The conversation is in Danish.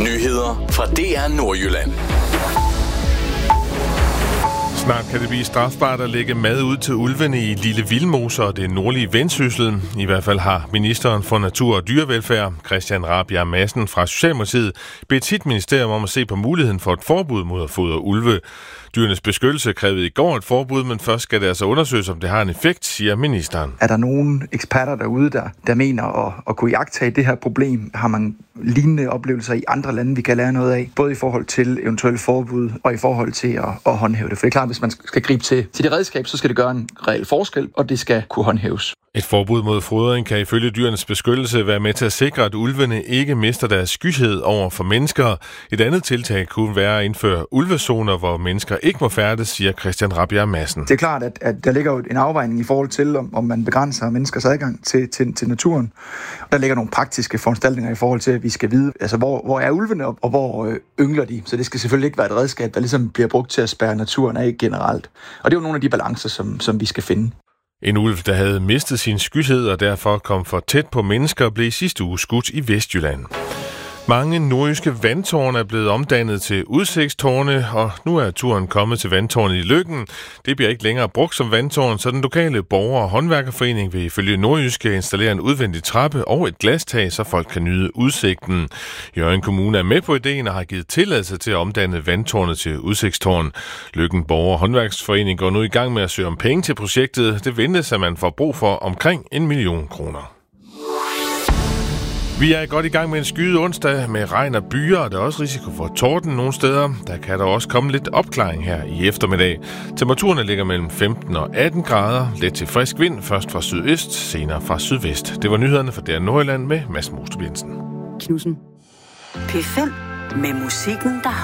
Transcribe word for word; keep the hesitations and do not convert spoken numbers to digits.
Nyheder fra D R Nordjylland. Snart kan det blive strafbart at lægge mad ud til ulvene i Lille Vildmose og det nordlige Vendsyssel. I hvert fald har ministeren for natur og dyrevelfærd, Christian Rabjerg Madsen fra Socialdemokratiet, bedt sit ministerium om at se på muligheden for et forbud mod at fodre ulve. Dyrenes beskyttelse krævede i går et forbud, men først skal det altså undersøges, om det har en effekt, siger ministeren. Er der nogle eksperter derude, der, der mener at, at kunne iagttage det her problem? Har man lignende oplevelser i andre lande, vi kan lære noget af? Både i forhold til eventuelle forbud og i forhold til at, at håndhæve det. For det er klart, hvis man skal gribe til, til det redskab, så skal det gøre en reel forskel, og det skal kunne håndhæves. Et forbud mod fodring kan ifølge Dyrenes Beskyttelse være med til at sikre, at ulvene ikke mister deres skyhed over for mennesker. Et andet tiltag kunne være at indføre ulvezoner, hvor mennesker ikke må færdes, siger Christian Rabjerg Madsen. Det er klart, at, at der ligger jo en afvejning i forhold til, om, om man begrænser menneskers adgang til, til, til naturen. Der ligger nogle praktiske foranstaltninger i forhold til, at vi skal vide, altså hvor, hvor er ulvene, og hvor øh, yngler de. Så det skal selvfølgelig ikke være et redskab, der ligesom bliver brugt til at spærre naturen af generelt. Og det er jo nogle af de balancer, som, som vi skal finde. En ulv, der havde mistet sin skyhed og derfor kom for tæt på mennesker, blev i sidste uge skudt i Vestjylland. Mange nordjyske vandtårne er blevet omdannet til udsigtstårne, og nu er turen kommet til vandtårnet i Løkken. Det bliver ikke længere brugt som vandtårn, så den lokale borger- og håndværkerforening vil ifølge Nordjyske installere en udvendig trappe og et glastag, så folk kan nyde udsigten. Hjørring Kommune er med på ideen og har givet tilladelse til at omdanne vandtårnet til udsigtstårn. Løkken Borger- og Håndværksforening går nu i gang med at søge om penge til projektet. Det ventes, at man får brug for omkring en million kroner. Vi er godt i gang med en skyet onsdag med regn og byer, og der er også risiko for torden nogle steder. Der kan der også komme lidt opklaring her i eftermiddag. Temperaturerne ligger mellem femten og atten grader. Lidt til frisk vind, først fra sydøst, senere fra sydvest. Det var nyhederne fra D R Nordjylland med Mads Mostrup Jensen. Knudsen. P fem med musikken, der